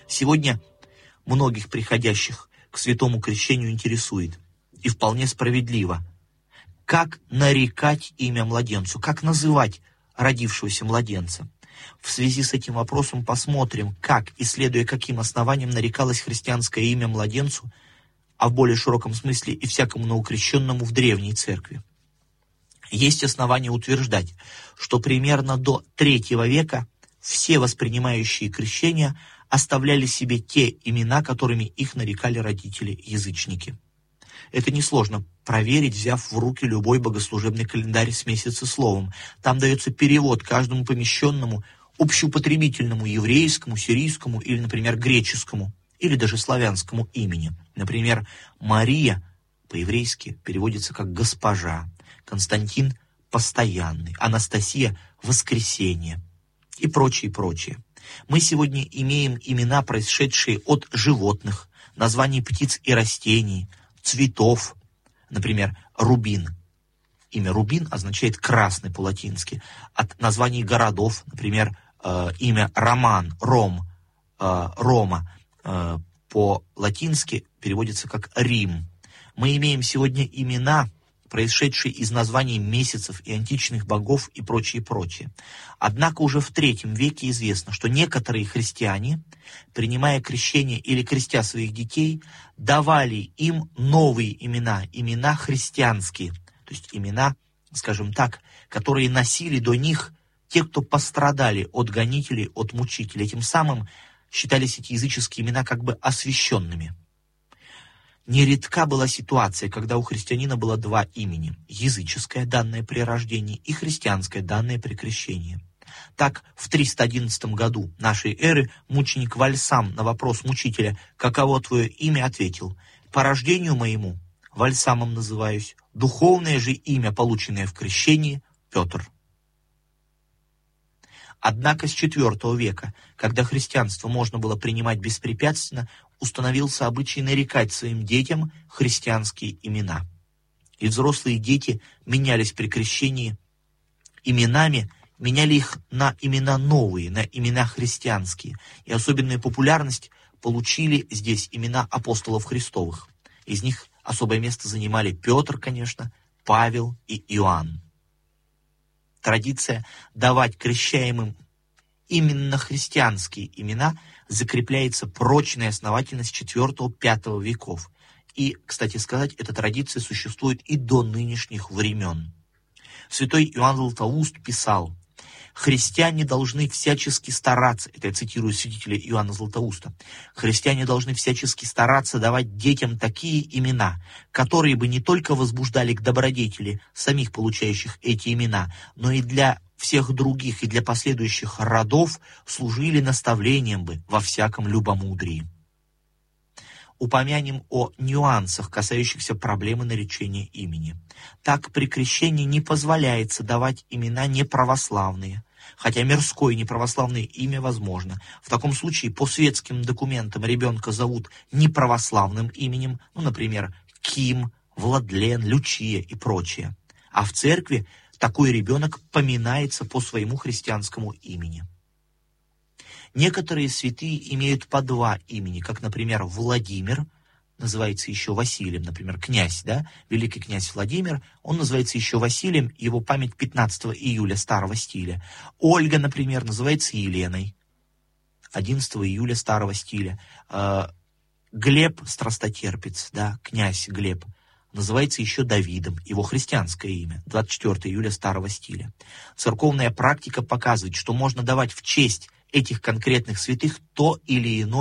Сегодня многих приходящих к святому крещению интересует, и вполне справедливо, как нарекать имя младенцу, как называть родившегося младенца. В связи с этим вопросом посмотрим, как, исследуя каким основаниям нарекалось христианское имя младенцу, а в более широком смысле и всякому новокрещенному в древней церкви. Есть основания утверждать, что примерно до III века все воспринимающие крещение оставляли себе те имена, которыми их нарекали родители-язычники. Это несложно проверить, взяв в руки любой богослужебный календарь с месяцесловом. Там дается перевод каждому помещенному, общеупотребительному еврейскому, сирийскому или, например, греческому, или даже славянскому имени. Например, Мария по-еврейски переводится как «госпожа», Константин – «постоянный», Анастасия – «воскресение» и прочее, прочее. Мы сегодня имеем имена, происшедшие от животных, названий птиц и растений, цветов, например, рубин. Имя Рубин означает «красный» по-латински. От названий городов, например, имя Роман, Ром, Рома, по-латински переводится как Рим. Мы имеем сегодня имена, происшедшие из названий месяцев и античных богов и прочее, прочее. Однако уже в III веке известно, что некоторые христиане, принимая крещение или крестя своих детей, давали им новые имена, имена христианские, то есть имена, скажем так, которые носили до них те, кто пострадали от гонителей, от мучителей. Этим самым считались эти языческие имена как бы освященными. Нередка была ситуация, когда у христианина было два имени: языческое, данное при рождении, и христианское, данное при крещении. Так, в 311 году нашей эры мученик Вальсам на вопрос мучителя «Каково твое имя?» ответил: «По рождению моему Вальсамом называюсь, духовное же имя, полученное в крещении, Петр». Однако с IV века, когда христианство можно было принимать беспрепятственно, установился обычай нарекать своим детям христианские имена. И взрослые дети менялись при крещении именами, меняли их на имена новые, на имена христианские. И особенную популярность получили здесь имена апостолов Христовых. Из них особое место занимали Петр, конечно, Павел и Иоанн. Традиция давать крещаемым именно христианские имена закрепляется прочной основательно с IV-V веков. И, кстати сказать, эта традиция существует и до нынешних времен. Святой Иоанн Златоуст писал: «Христиане должны всячески стараться», это я цитирую святителя Иоанна Златоуста, «христиане должны всячески стараться давать детям такие имена, которые бы не только возбуждали к добродетели самих получающих эти имена, но и для всех других и для последующих родов служили наставлением бы во всяком любомудрии». Упомянем о нюансах, касающихся проблемы наречения имени. Так, при крещении не позволяется давать имена неправославные, хотя мирское неправославное имя возможно. В таком случае по светским документам ребенка зовут неправославным именем, например, Ким, Владлен, Лючия и прочее. А в церкви такой ребенок поминается по своему христианскому имени. Некоторые святые имеют по два имени, как, например, Владимир, называется еще Василием, например, князь, великий князь Владимир, он называется еще Василием, его память 15 июля старого стиля. Ольга, например, называется Еленой, 11 июля старого стиля. Глеб страстотерпец, князь Глеб, называется еще Давидом, его христианское имя, 24 июля старого стиля. Церковная практика показывает, что можно давать в честь этих конкретных святых то или иное